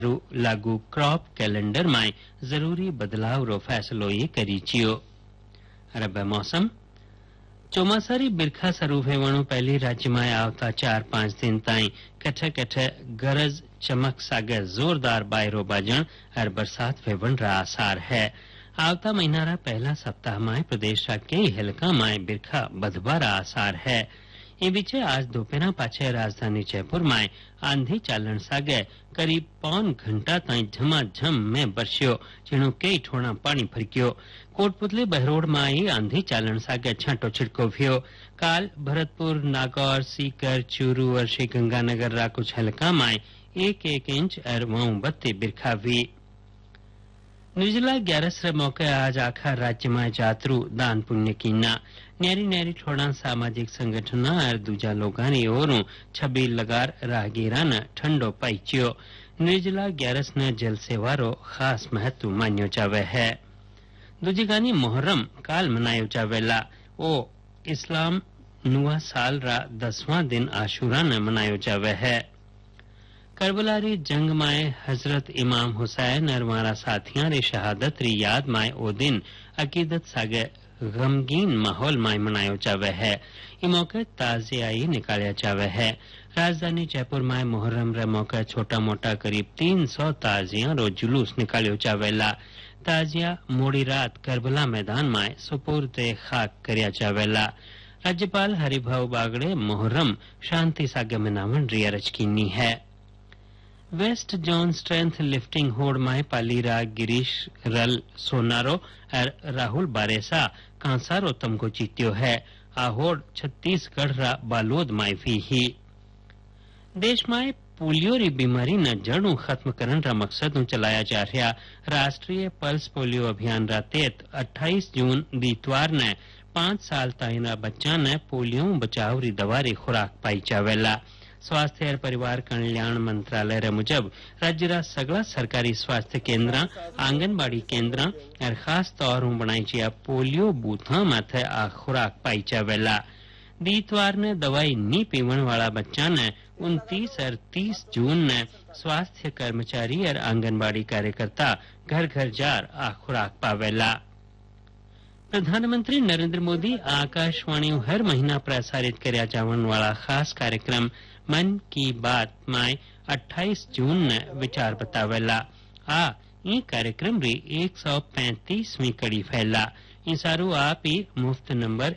लागू crop calendar में जरूरी बदलाव रो फैसलो ये करी छियो। अब मौसम ચોમાસારી બિરખા શરૂ થવાનું પહેલી રાજ્યમાં આવતા 4-5 દિન તાઈ કઠે કઠે ગરજ ચમક સાગે જોરદાર બાયરો બાજણ और बरसात वेवन रा आसार है। आवता महीनारा पहला सप्ताह में प्रदेश रा कई हिलका में बिरखा बधबारा आसार है। ये बीचे आज दोपहर पाछे राजधानी जयपुर में आंधी चालन सागे करीब 1.25 घंटा ताई झमाझम में बरस्यो, जेनो कई ठोड़ा पानी फरक्यो। कोटपुतली बहरोड में आंधी चालन सागे छांटो छिड़को भ्यो। काल भरतपुर, नागौर, सीकर, चूरू और श्रीगंगानगर रा कुछ हलका में 1-1 इंच और 32 बिरखा भी। निर्जला 11 रे मौके आज आखा राज्य में जातरू दान पुण्य कीना न्यारी न्यारी ठोड़ा सामाजिक संगठन और दूजा लोगानी ओरों छबील लगार राहगीरा न ठंडो पाइच्यो। निर्जला 11 न जल सेवारो खास महत्व मान्यो जावे है। दूजी गानी मोहर्रम काल मनायो जावेला ओ इस्लाम नुआ साल रा 10वां दिन आशुरा न मनायो जावे है। करबलारी जंग में हजरत इमाम हुसैन और मारा साथियां री शहादत री याद में ओ दिन अकीदत सागे गमगीन माहौल में मनायो जावे है। ई मौके ताजियाई निकालिया जावे है। राजधानी जयपुर में मुहर्रम रे मौके छोटा मोटा करीब 300 ताजिया रो जुलूस निकालियो जावेला। ताजिया मोड़ी रात करबला मैदान में सुपुर्दे खाक करिया जावेला। राज्यपाल हरिभाऊ बागड़े मुहर्रम शांति सागे मनावन री अर्ज कीनी है। वेस्ट जोन स्ट्रेंथ लिफ्टिंग होड़ में पालीरा गिरीश रल सोनारो और राहुल बारेसा कांसारो तमको जीत्यो है। आ होड़ छत्तीसगढ़ रा बालोद में भी ही। देश में पोलियो री बीमारी न जड़ों खत्म करन रा मकसद नु चलाया जा रहा राष्ट्रीय पल्स पोलियो अभियान रा तहत 28 जून दीतवार ने 5 साल ताईं रा बच्चा ने पोलियो बचाव री दवा री खुराक पाई जावेला। स्वास्थ्य और परिवार कल्याण मंत्रालय रे मुजब राज्य रा सगला सरकारी स्वास्थ्य केंद्र, आंगनबाड़ी केंद्र और खास तौर पर बनाई जिया पोलियो बूथा माथे आ खुराक पाई जावेला। दीतवार ने दवाई नी पीवन वाला बच्चा ने 29 और 30 जून ने स्वास्थ्य कर्मचारी और आंगनबाड़ी कार्यकर्ता घर घर जार आ खुराक पावेला। प्रधानमंत्री नरेंद्र मोदी आकाशवाणी हर महीना प्रसारित करया जावन वाला खास कार्यक्रम मन की बात में 28 जून ने विचार बतावेला। आ ई कार्यक्रम री 135वीं कड़ी फैला। ई सारू आप ही मुफ्त नंबर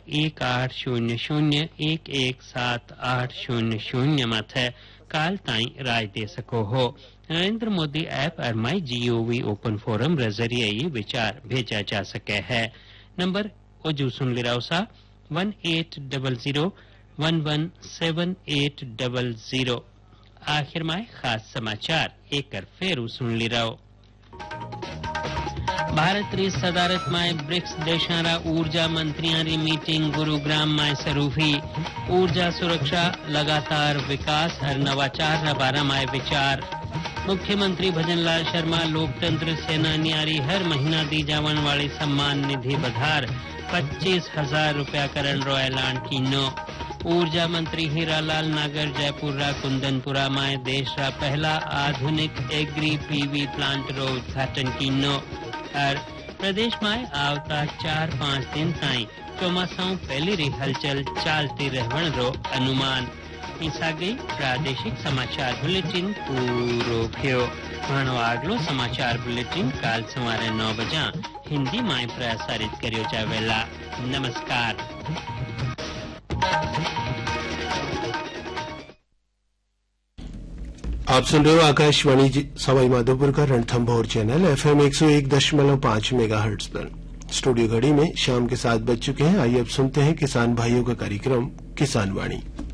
1800117800 माथे काल ताई राय दे सको हो। नरेंद्र मोदी ऐप और माई GOV ओपन फोरम रे जरिए ये विचार भेजा जा सके है। नंबर ओजू सुन लिराउसा 1800117800। आखिर में खास समाचार एक फेरू सुन लिराओ। भारत री सदारत में ब्रिक्स देशारा ऊर्जा मंत्रियां री मीटिंग गुरुग्राम में शुरू हुई। ऊर्जा सुरक्षा, लगातार विकास और नवाचार रा बारा में विचार। मुख्यमंत्री भजनलाल शर्मा लोकतंत्र सेनानियारी हर महीना दी जावन वाली सम्मान निधि बधार 25,000 रुपया करण रो ऐलान कीनो। ऊर्जा मंत्री हीरालाल नागर जयपुर रा कुंदनपुरा में देश रा पहला आधुनिक एग्री PV प्लांट रो उद्घाटन कीनो। और प्रदेश में आवता 4-5 दिन ताई चौमासाऊ पहली री हलचल चालती रहवन रो अनुमान। ईसा गई प्रादेशिक समाचार बुलेटिन पूरो भ्यो। वहां आगलो समाचार बुलेटिन काल सवारे 9 बजा हिंदी में प्रसारित करियो जावेला। नमस्कार। आप सुन रहे हो आकाशवाणी सवाई माधोपुर का रणथंभौर चैनल FM 101.5 मेगाहर्ट्ज पर। स्टूडियो घड़ी में शाम के 7 बज चुके हैं। आइए अब सुनते हैं किसान भाइयों का कार्यक्रम किसान वाणी।